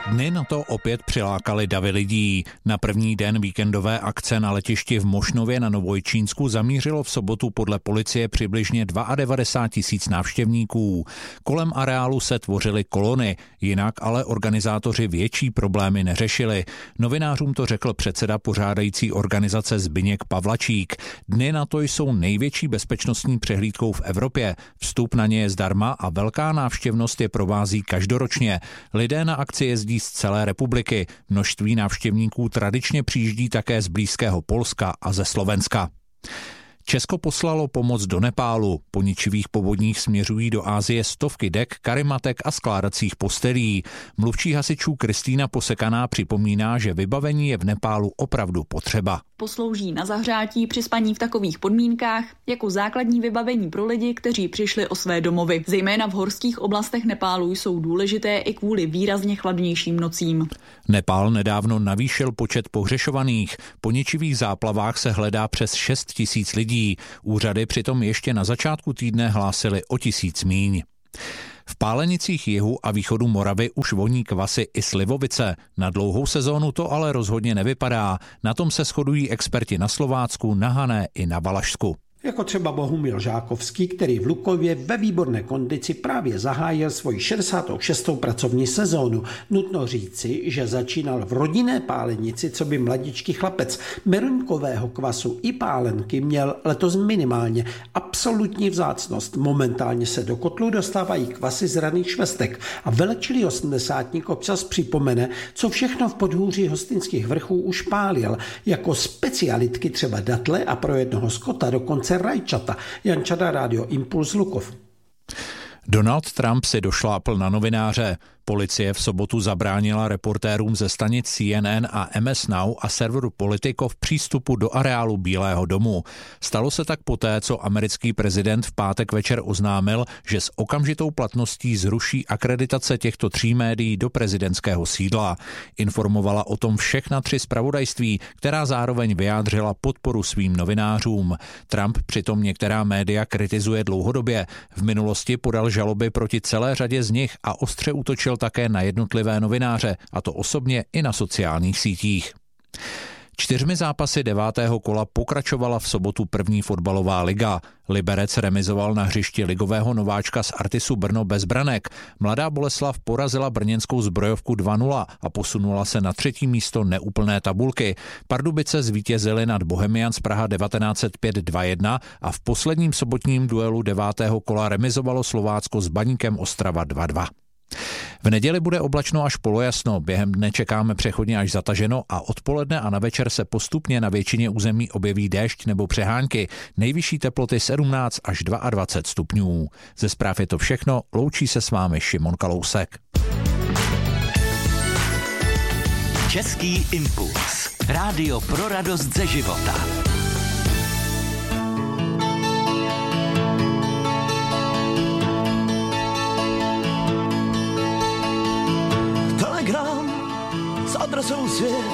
Dny na to opět přilákali davy lidí. Na první den víkendové akce na letišti v Mošnově na Novojčínsku zamířilo v sobotu podle policie přibližně 92 000 návštěvníků. Kolem areálu se tvořily kolony, jinak ale organizátoři větší problémy neřešili. Novinářům to řekl předseda pořádající organizace Zbyněk Pavlačík. Dny na to jsou největší bezpečnostní přehlídkou v Evropě. Vstup na ně je zdarma a velká návštěvnost je provází každoročně. Lidé na akci jezdí z celé republiky. Množství návštěvníků tradičně přijíždí také z blízkého Polska a ze Slovenska. Česko poslalo pomoc do Nepálu. Po ničivých povodních směřují do Asie stovky dek, karimatek a skládacích postelí. Mluvčí hasičů Kristýna Posekaná připomíná, že vybavení je v Nepálu opravdu potřeba. Poslouží na zahřátí při spaní v takových podmínkách jako základní vybavení pro lidi, kteří přišli o své domovy. Zejména v horských oblastech Nepálu jsou důležité i kvůli výrazně chladnějším nocím. Nepál nedávno navýšil počet pohřešovaných. Po ničivých záplavách se hledá přes 6 000 lidí. Úřady přitom ještě na začátku týdne hlásily o 1000 míň. V Pálenicích jihu a východu Moravy už voní kvasy i slivovice. Na dlouhou sezónu to ale rozhodně nevypadá. Na tom se shodují experti na Slovácku, na Hané i na Valašsku. Jako třeba Bohumil Žákovský, který v Lukově ve výborné kondici právě zahájil svoji 66. pracovní sezónu. Nutno říci, že začínal v rodinné pálenici, co by mladičký chlapec. Meruňkového kvasu i pálenky měl letos minimálně absolutní vzácnost. Momentálně se do kotlu dostávají kvasy z raných švestek a velečilý osmdesátník občas připomene, co všechno v podhůří Hostinských vrchů už pálil, jako specialitky třeba datle a pro jednoho skota dokonce rajčata. Jan Čada, Rádio Impuls, Lukov. Donald Trump si došlápl na novináře. Policie v sobotu zabránila reportérům ze stanic CNN a MS Now a serveru Politico v přístupu do areálu Bílého domu. Stalo se tak poté, co americký prezident v pátek večer oznámil, že s okamžitou platností zruší akreditace těchto 3 médií do prezidentského sídla. Informovala o tom všechna 3 zpravodajství, která zároveň vyjádřila podporu svým novinářům. Trump přitom některá média kritizuje dlouhodobě. V minulosti podal žaloby proti celé řadě z nich a ostře útočil také na jednotlivé novináře, a to osobně i na sociálních sítích. 4 zápasy 9. kola pokračovala v sobotu první fotbalová liga. Liberec remizoval na hřišti ligového nováčka z Artisu Brno bez branek. Mladá Boleslav porazila brněnskou Zbrojovku 2-0 a posunula se na 3. místo neúplné tabulky. Pardubice zvítězily nad Bohemians Praha 1905 2-1 a v posledním sobotním duelu 9. kola remizovalo Slovácko s Baníkem Ostrava 2-2. V neděli bude oblačno až polojasno, během dne čekáme přechodně až zataženo a odpoledne a na večer se postupně na většině území objeví déšť nebo přehánky. Nejvyšší teploty 17 až 22 stupňů. Ze zpráv je to všechno, loučí se s vámi Šimon Kalousek. Český impuls. Rádio pro radost ze života. Telegram s adresou svět.